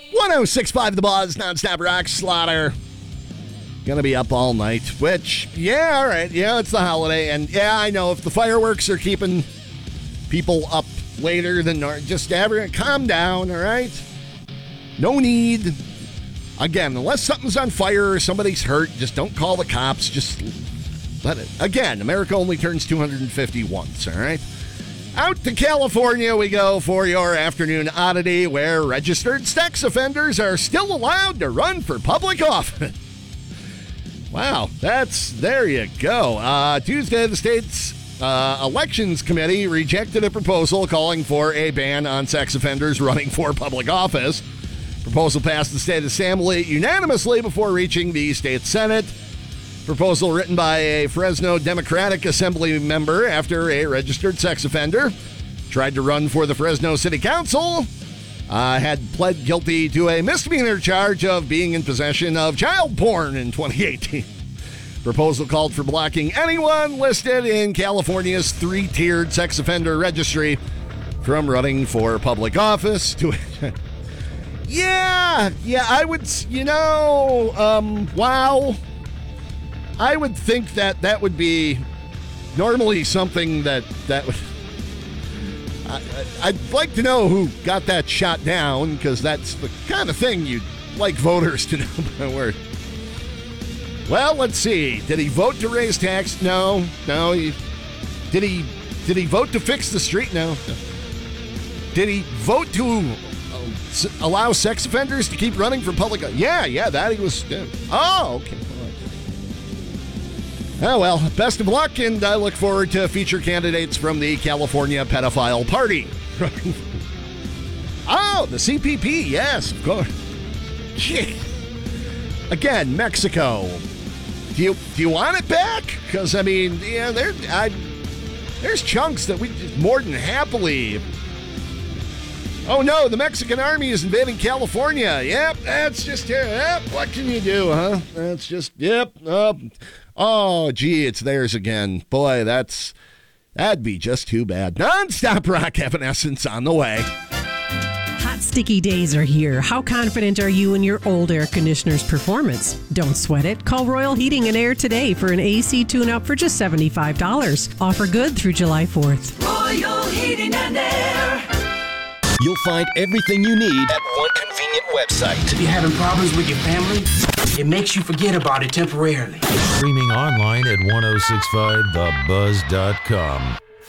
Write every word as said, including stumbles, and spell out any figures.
one oh six point five The Buzz, nonstop rock slaughter. Gonna be up all night, which, yeah, all right, yeah, it's the holiday, and yeah, I know if the fireworks are keeping people up later than normal, just everyone calm down, all right? No need. Again, unless something's on fire or somebody's hurt, just don't call the cops, just let it. Again, America only turns two hundred fifty once, all right? Out to California we go for your afternoon oddity, where registered sex offenders are still allowed to run for public office. Wow, that's, there you go. Uh, Tuesday, the state's uh, elections committee rejected a proposal calling for a ban on sex offenders running for public office. Proposal passed the state assembly unanimously before reaching the state senate. Proposal written by a Fresno Democratic Assembly member after a registered sex offender tried to run for the Fresno City Council. Uh, had pled guilty to a misdemeanor charge of being in possession of child porn in twenty eighteen. Proposal called for blocking anyone listed in California's three-tiered sex offender registry from running for public office. To yeah, yeah, I would, you know, um, wow. I would think that that would be normally something that that would. I, I'd like to know who got that shot down, because that's the kind of thing you'd like voters to know. Where, well, let's see. Did he vote to raise tax? No, no. He, did he? Did he vote to fix the street? No. Did he vote to uh, allow sex offenders to keep running for public? Yeah, yeah. That he was. Yeah. Oh, okay. Oh, well, best of luck, and I look forward to feature candidates from the California Pedophile Party. Oh, the C P P, yes, of course. Again, Mexico. Do you do you want it back? Because, I mean, yeah, there, I, there's chunks that we just more than happily... Oh, no, the Mexican army is invading California. Yep, that's just... Yep, what can you do, huh? That's just... Yep, uh, oh, gee, it's theirs again. Boy, that's... That'd be just too bad. Non-stop rock Evanescence on the way. Hot, sticky days are here. How confident are you in your old air conditioner's performance? Don't sweat it. Call Royal Heating and Air today for an A C tune-up for just seventy-five dollars. Offer good through July fourth. Royal Heating and Air. You'll find everything you need at one convenient website. If you're having problems with your family, it makes you forget about it temporarily. Streaming online at ten sixty-five the buzz dot com.